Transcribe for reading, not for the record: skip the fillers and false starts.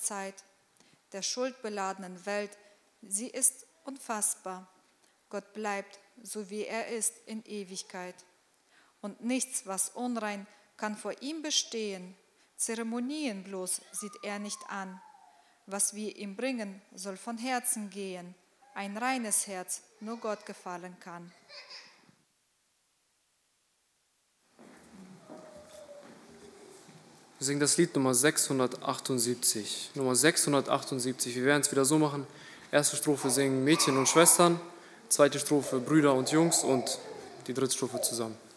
Zeit, der schuldbeladenen Welt, sie ist unfassbar. Gott bleibt, so wie er ist, in Ewigkeit. Und nichts, was unrein, kann vor ihm bestehen. Zeremonien bloß sieht er nicht an. Was wir ihm bringen, soll von Herzen gehen. Ein reines Herz nur Gott gefallen kann. Wir singen das Lied Nummer 678. Nummer 678. Wir werden es wieder so machen. Erste Strophe singen Mädchen und Schwestern, zweite Strophe Brüder und Jungs und die dritte Strophe zusammen.